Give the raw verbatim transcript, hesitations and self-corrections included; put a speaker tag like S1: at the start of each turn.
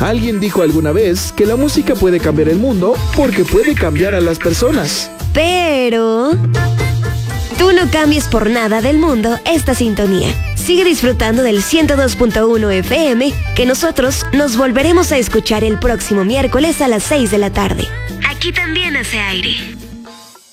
S1: Alguien dijo alguna vez que la música puede cambiar el mundo porque puede cambiar a las personas.
S2: Pero tú no cambies por nada del mundo esta sintonía. Sigue disfrutando del ciento dos punto uno F M, que nosotros nos volveremos a escuchar el próximo miércoles a las seis de la tarde. Aquí también hace aire.